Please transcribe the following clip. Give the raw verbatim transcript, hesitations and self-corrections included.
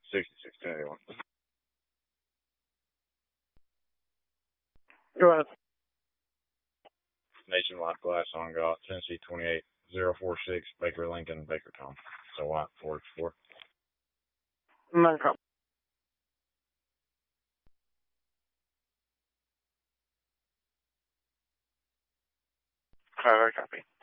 sixty-six ten eighty-one. Go ahead. Nationwide class on God, Tennessee twenty-eight zero four six, Baker Lincoln, Baker Tom. So what? Four four. No problem. Uh, copy.